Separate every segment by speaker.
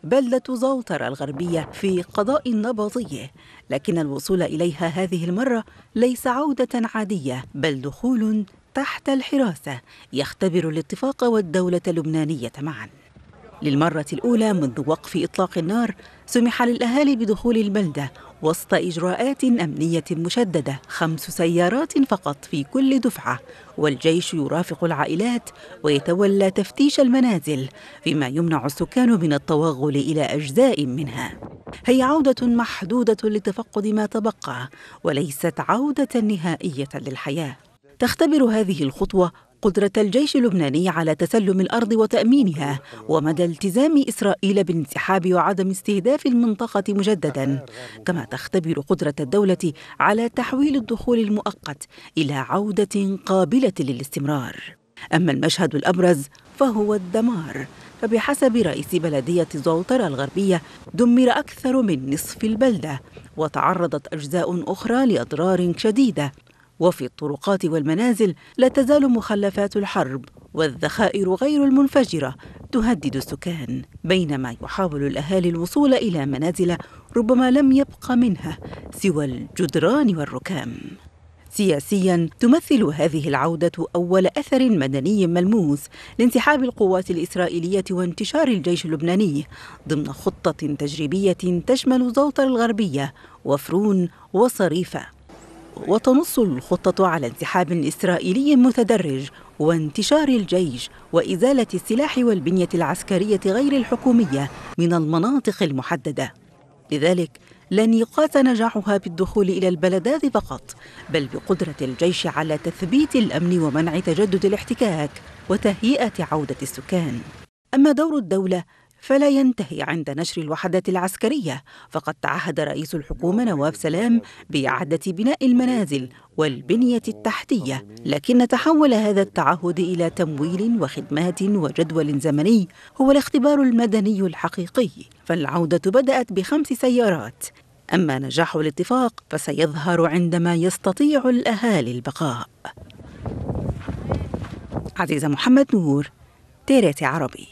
Speaker 1: بلدة زوطر الغربية في قضاء نبطيه، لكن الوصول إليها هذه المرة ليس عودة عادية، بل دخول تحت الحراسة يختبر الاتفاق والدولة اللبنانية معاً. للمرة الأولى منذ وقف إطلاق النار سمح للأهالي بدخول البلدة وسط إجراءات أمنية مشددة، 5 سيارات فقط في كل دفعة، والجيش يرافق العائلات ويتولى تفتيش المنازل، فيما يمنع السكان من التوغل إلى أجزاء منها. هي عودة محدودة لتفقد ما تبقى، وليست عودة نهائية للحياة. تختبر هذه الخطوة قدرة الجيش اللبناني على تسلم الأرض وتأمينها، ومدى التزام إسرائيل بالانسحاب وعدم استهداف المنطقة مجدداً، كما تختبر قدرة الدولة على تحويل الدخول المؤقت إلى عودة قابلة للاستمرار. أما المشهد الأبرز فهو الدمار، فبحسب رئيس بلدية زوطر الغربية دمر أكثر من نصف البلدة، وتعرضت أجزاء أخرى لأضرار شديدة. وفي الطرقات والمنازل لا تزال مخلفات الحرب والذخائر غير المنفجرة تهدد السكان، بينما يحاول الأهالي الوصول إلى منازل ربما لم يبق منها سوى الجدران والركام. سياسياً تمثل هذه العودة أول أثر مدني ملموس لانسحاب القوات الإسرائيلية وانتشار الجيش اللبناني ضمن خطة تجريبية تشمل زوطر الغربية وفرون وصريفة. وتنص الخطة على انسحاب إسرائيلي متدرج وانتشار الجيش وإزالة السلاح والبنية العسكرية غير الحكومية من المناطق المحددة. لذلك لن يقاس نجاحها بالدخول إلى البلدات فقط، بل بقدرة الجيش على تثبيت الأمن ومنع تجدد الاحتكاك وتهيئة عودة السكان. أما دور الدولة فلا ينتهي عند نشر الوحدات العسكرية، فقد تعهد رئيس الحكومة نواف سلام بإعادة بناء المنازل والبنية التحتية، لكن تحول هذا التعهد إلى تمويل وخدمات وجدول زمني هو الاختبار المدني الحقيقي. فالعودة بدأت ب5 سيارات، أما نجاح الاتفاق فسيظهر عندما يستطيع الأهالي البقاء. عزيزة محمد نور، تيريت عربي.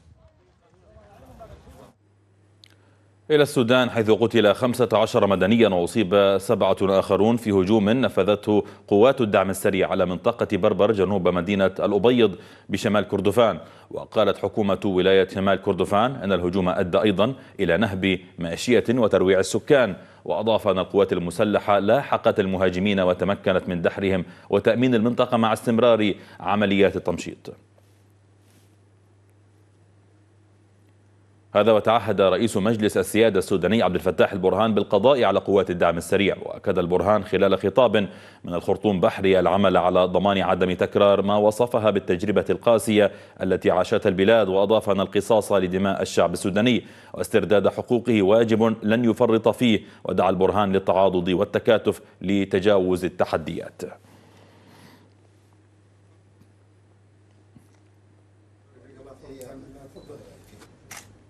Speaker 2: إلى السودان، حيث قتل 15 مدنيا وأصيب 7 آخرون في هجوم نفذته قوات الدعم السريع على منطقة بربر جنوب مدينة الأبيض بشمال كردفان. وقالت حكومة ولاية شمال كردفان أن الهجوم أدى أيضا إلى نهب ماشية وترويع السكان. وأضاف أن القوات المسلحة لاحقت المهاجمين وتمكنت من دحرهم وتأمين المنطقة مع استمرار عمليات التمشيط. هذا وتعهد رئيس مجلس السيادة السوداني عبد الفتاح البرهان بالقضاء على قوات الدعم السريع. وأكد البرهان خلال خطاب من الخرطوم بحري العمل على ضمان عدم تكرار ما وصفها بالتجربة القاسية التي عاشتها البلاد، وأضاف أن القصاص لدماء الشعب السوداني واسترداد حقوقه واجب لن يفرط فيه، ودعا البرهان للتعاضد والتكاتف لتجاوز التحديات.